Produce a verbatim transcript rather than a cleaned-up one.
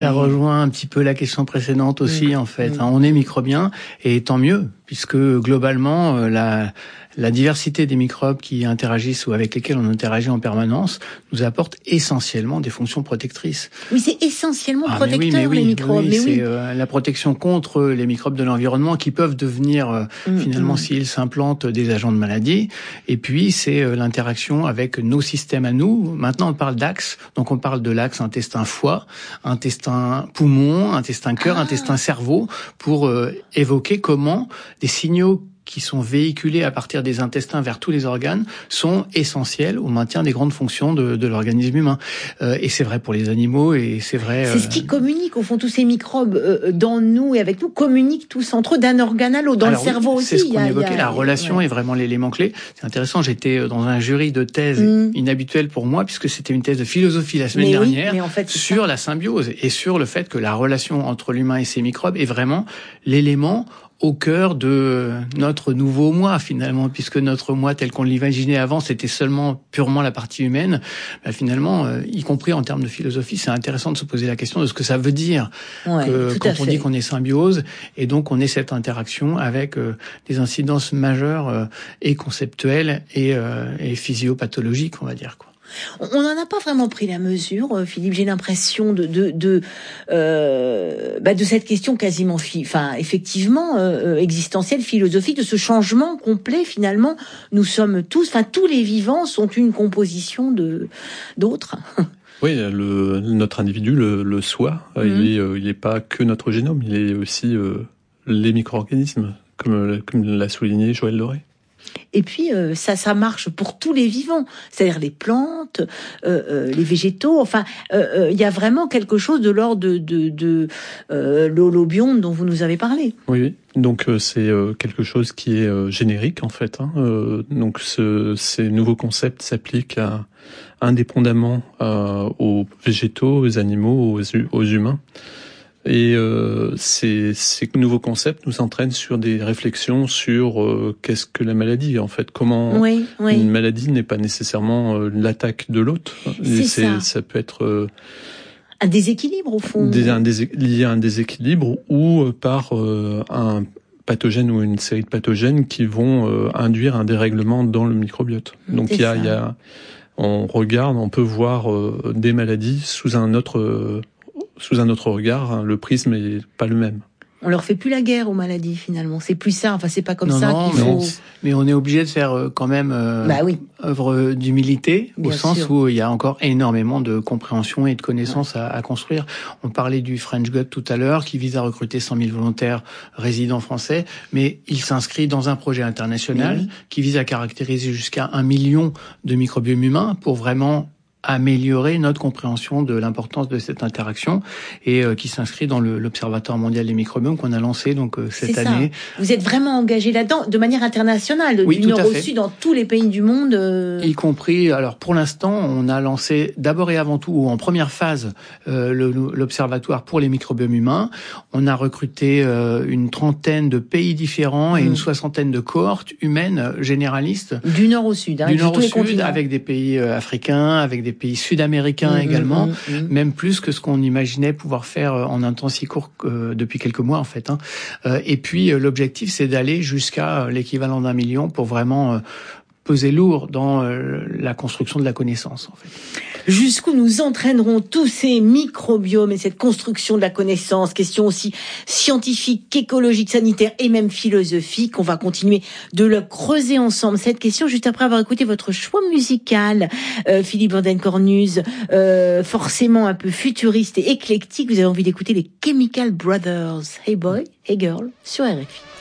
Ça rejoint un petit peu la question précédente aussi, mmh. en fait. Mmh. On est microbien, et tant mieux, puisque globalement, la, la diversité des microbes qui interagissent ou avec lesquels on interagit en permanence nous apporte essentiellement des fonctions protectrices. Oui, c'est essentiellement ah, protecteur, mais oui, mais oui, les microbes. Oui, mais c'est oui. euh, la protection contre les microbes de l'environnement qui peuvent devenir, euh, mmh, finalement, mmh. s'ils s'implantent, des agents de maladie. Et puis, c'est euh, l'interaction avec nos systèmes à nous. Maintenant, on parle d'axe. Donc, on parle de l'axe intestin-foie, intestin-poumon, intestin-cœur, ah. intestin-cerveau, pour euh, évoquer comment des signaux qui sont véhiculés à partir des intestins vers tous les organes sont essentiels au maintien des grandes fonctions de, de l'organisme humain. Euh, et c'est vrai pour les animaux, et c'est vrai... C'est euh... ce qui communique, au fond, tous ces microbes euh, dans nous et avec nous, communiquent tous entre eux d'un organe à l'autre. Dans Alors, le cerveau oui, aussi. C'est ce qu'on a, évoquait, a, la relation ouais. est vraiment l'élément clé. C'est intéressant, j'étais dans un jury de thèse mmh. inhabituelle pour moi, puisque c'était une thèse de philosophie la semaine mais dernière, oui, mais en fait, sur ça. la symbiose et sur le fait que la relation entre l'humain et ses microbes est vraiment l'élément au cœur de notre nouveau moi, finalement, puisque notre moi tel qu'on l'imaginait avant, c'était seulement purement la partie humaine. Bah, finalement, euh, y compris en termes de philosophie, c'est intéressant de se poser la question de ce que ça veut dire ouais, que quand on dit qu'on est symbiose, et donc on est cette interaction avec euh, des incidences majeures euh, et conceptuelles et, euh, et physiopathologiques, on va dire, quoi. On n'en a pas vraiment pris la mesure, Philippe. J'ai l'impression de de de, euh, bah de cette question quasiment, enfin effectivement euh, existentielle, philosophique, de ce changement complet. Finalement, nous sommes tous, enfin tous les vivants sont une composition de d'autres. Oui, le, notre individu, le, le soi, mmh. il est euh, il est pas que notre génome, il est aussi euh, les micro-organismes, comme comme l'a souligné Joël Doré. Et puis euh, ça, ça marche pour tous les vivants, c'est-à-dire les plantes, euh, euh, les végétaux. Enfin, il euh, euh, y a vraiment quelque chose de l'ordre de, de, de euh, l'holobionte dont vous nous avez parlé. Oui, donc euh, c'est euh, quelque chose qui est euh, générique en fait. Hein. Euh, donc ce, ces nouveaux concepts s'appliquent à, indépendamment euh, aux végétaux, aux animaux, aux, aux humains. Et euh, ces, ces nouveaux concepts nous entraînent sur des réflexions sur euh, qu'est-ce que la maladie, en fait, comment oui, oui. une maladie n'est pas nécessairement euh, l'attaque de l'autre. C'est, c'est ça. Ça peut être euh, un déséquilibre au fond. Des, un désé- lié à un déséquilibre ou euh, par euh, un pathogène ou une série de pathogènes qui vont euh, induire un dérèglement dans le microbiote. Donc il y a, il y a, on regarde, on peut voir euh, des maladies sous un autre euh, sous un autre regard, hein, le prisme est pas le même. On leur fait plus la guerre aux maladies finalement. C'est plus ça. Enfin, c'est pas comme non, ça non, qu'il faut. Mais, mais on est obligé de faire euh, quand même euh, bah oui. œuvre d'humilité, Bien au sens sûr. où il y a encore énormément de compréhension et de connaissances ouais. à, à construire. On parlait du French Gut tout à l'heure, qui vise à recruter cent mille volontaires résidents français, mais il s'inscrit dans un projet international oui. qui vise à caractériser jusqu'à un million de microbiomes humains pour vraiment améliorer notre compréhension de l'importance de cette interaction et euh, qui s'inscrit dans le, l'Observatoire mondial des microbiomes qu'on a lancé donc euh, cette c'est année. Ça. Vous êtes vraiment engagé là-dedans de manière internationale, oui, du nord au sud, dans tous les pays du monde. Euh... Y compris, alors pour l'instant, on a lancé d'abord et avant tout, ou en première phase, euh, le, l'Observatoire pour les microbiomes humains. On a recruté euh, une trentaine de pays différents et mmh. une soixantaine de cohortes humaines généralistes. Du nord au sud, hein, du nord tous au les sud, continents. Avec des pays euh, africains, avec des pays sud-américains mmh, également, mmh, mmh. même plus que ce qu'on imaginait pouvoir faire en un temps si court euh, depuis quelques mois en fait. Hein. Euh, et puis euh, l'objectif, c'est d'aller jusqu'à l'équivalent d'un million pour vraiment euh, peser lourd dans euh, la construction de la connaissance en fait. Jusqu'où nous entraîneront tous ces microbiomes et cette construction de la connaissance, question aussi scientifique, écologique, sanitaire et même philosophique. On va continuer de le creuser ensemble, cette question, juste après avoir écouté votre choix musical, euh, Philippe Van den Cornuz, euh, forcément un peu futuriste et éclectique. Vous avez envie d'écouter les Chemical Brothers. Hey boy, hey girl, sur R F I.